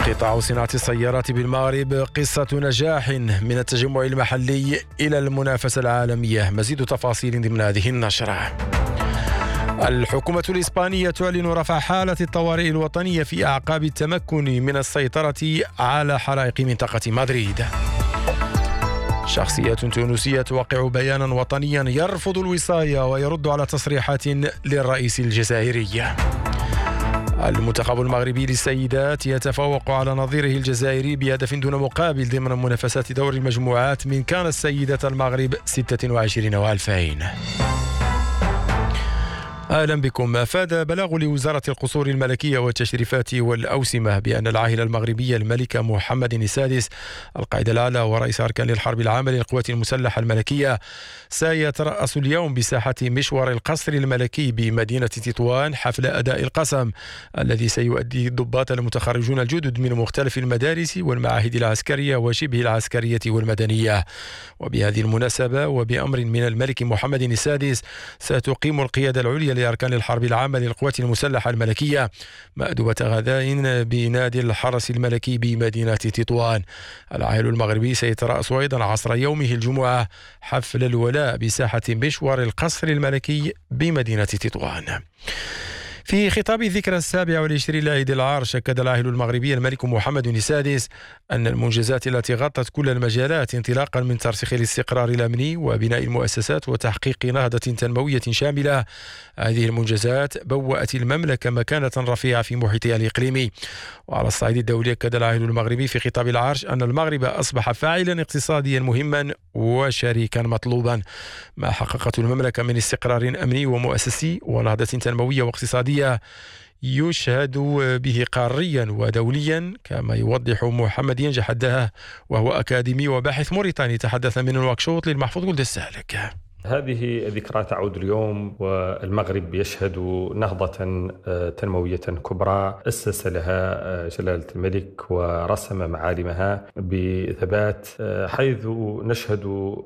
قطاع صناعة السيارات بالمغرب قصة نجاح من التجمع المحلي إلى المنافسة العالمية. مزيد تفاصيل ضمن هذه النشرة. الحكومة الإسبانية تعلن رفع حالة الطوارئ الوطنية في أعقاب التمكن من السيطرة على حرائق منطقة مدريد. شخصية تونسية توقع بيانا وطنيا يرفض الوصاية ويرد على تصريحات للرئيس الجزائري. المنتخب المغربي للسيدات يتفوق على نظيره الجزائري بهدف دون مقابل ضمن منافسات دور المجموعات من كان السيدة المغرب 26 و2000. أهلا بكم. أفاد بلاغ لوزارة القصور الملكية والتشريفات والأوسمة بأن العاهل المغربي الملك محمد السادس القائد الأعلى ورئيس أركان الحرب العامة للقوات المسلحة الملكية سيترأس اليوم بساحة مشوار القصر الملكي بمدينة تطوان حفل أداء القسم الذي سيؤدي الضباط المتخرجون الجدد من مختلف المدارس والمعاهد العسكرية وشبه العسكرية والمدنية. وبهذه المناسبة وبأمر من الملك محمد السادس ستقيم القيادة العليا لأركان الحرب العامة للقوات المسلحة الملكية مأدبة غداء بنادي الحرس الملكي بمدينة تطوان. العاهل المغربي سيترأس أيضا عصر يومه الجمعة حفل الولاء بساحة مشوار القصر الملكي بمدينة تطوان. في خطاب الذكرى 27 لعيد العرش أكد العاهل المغربي الملك محمد السادس أن المنجزات التي غطت كل المجالات انطلاقا من ترسيخ الاستقرار الأمني وبناء المؤسسات وتحقيق نهضة تنموية شاملة، هذه المنجزات بوأت المملكة مكانة رفيعة في محيطها الإقليمي. وعلى الصعيد الدولي أكد العاهل المغربي في خطاب العرش أن المغرب أصبح فاعلا اقتصاديا مهما وشريكا مطلوبا. ما حققته المملكة من استقرار أمني ومؤسسي ونهضة تنموية واقتصادية يشهد به قاريا ودوليا، كما يوضح محمد ينجح الدهاه وهو أكاديمي وباحث موريتاني تحدث من الواكشوط للمحفوظ ولد السالك. هذه الذكرى تعود اليوم والمغرب يشهد نهضة تنموية كبرى أسس لها جلالة الملك ورسم معالمها بثبات، حيث نشهد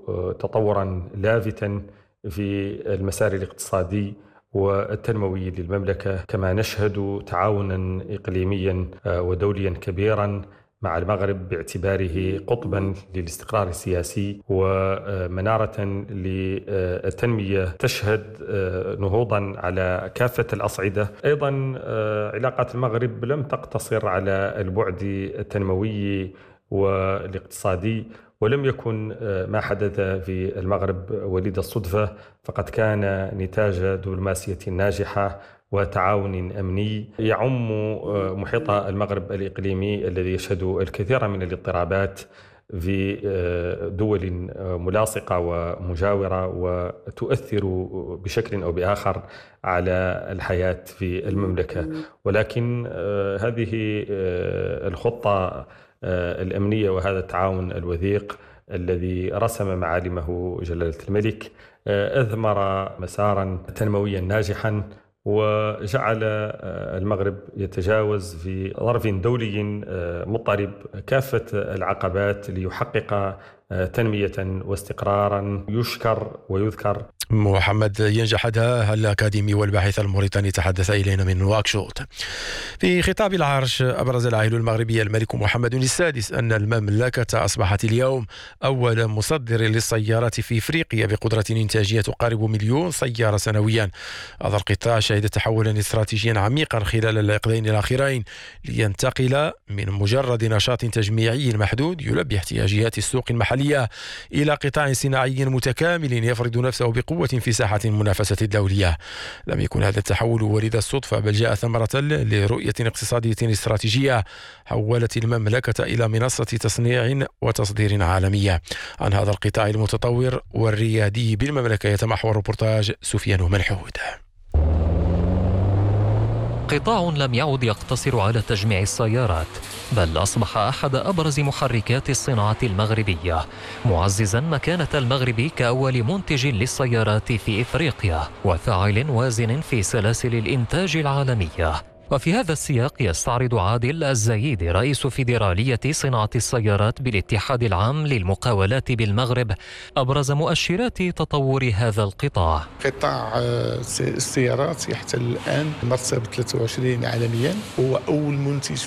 تطورا لافتا في المسار الاقتصادي والتنموي للمملكة، كما نشهد تعاونا إقليميا ودوليا كبيرا مع المغرب باعتباره قطبا للاستقرار السياسي ومنارة للتنمية تشهد نهوضا على كافة الأصعدة. أيضا علاقات المغرب لم تقتصر على البعد التنموي والاقتصادي، ولم يكن ما حدث في المغرب وليد الصدفة، فقد كان نتاج دبلوماسية ناجحة وتعاون أمني يعم محيط المغرب الإقليمي الذي يشهد الكثير من الاضطرابات في دول ملاصقة ومجاورة وتؤثر بشكل أو بآخر على الحياة في المملكة. ولكن هذه الخطة الأمنية وهذا التعاون الوثيق الذي رسم معالمه جلالة الملك أثمر مسارا تنمويا ناجحا وجعل المغرب يتجاوز في ظرف دولي مضطرب كافة العقبات ليحقق تنمية واستقرارا يشكر ويذكر. محمد ينجح الدهاه الأكاديمي والباحث الموريتاني تحدث إلينا من نواكشوط. في خطاب العرش أبرز العاهل المغربي الملك محمد السادس أن المملكة أصبحت اليوم أول مصدر للسيارات في إفريقيا بقدرة إنتاجية تقارب 1,000,000 سيارة سنويا. هذا القطاع شهد تحولا استراتيجيا عميقا خلال العقدين الأخيرين لينتقل من مجرد نشاط تجميعي محدود يلبي احتياجات السوق المحلية إلى قطاع صناعي متكامل يفرض نفسه بقوة في ساحة المنافسة الدولية. لم يكن هذا التحول وليد الصدفة، بل جاء ثمرة لرؤية اقتصادية استراتيجية حولت المملكة إلى منصة تصنيع وتصدير عالمية. عن هذا القطاع المتطور والريادي بالمملكة يتمحور ريبورتاج سفيان منحود. قطاع لم يعد يقتصر على تجميع السيارات، بل أصبح أحد أبرز محركات الصناعة المغربية، معززا مكانة المغرب كأول منتج للسيارات في إفريقيا وفاعل وازن في سلاسل الإنتاج العالمية. وفي هذا السياق يستعرض عادل الزايدي رئيس فيدرالية صناعة السيارات بالاتحاد العام للمقاولات بالمغرب أبرز مؤشرات تطور هذا القطاع. قطاع السيارات يحتل الآن مرتبة 23 عالميا، هو أول منتج